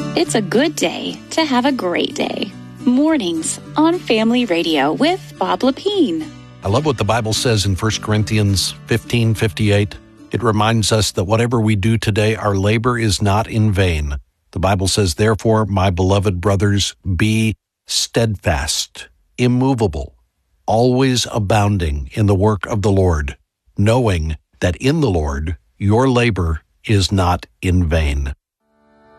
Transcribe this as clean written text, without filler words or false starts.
It's a good day to have a great day. Mornings on Family Radio with Bob Lepine. I love what the Bible says in 1 Corinthians 15:58. It reminds us that whatever we do today, our labor is not in vain. The Bible says, therefore, my beloved brothers, be steadfast, immovable, always abounding in the work of the Lord, knowing that in the Lord your labor is not in vain.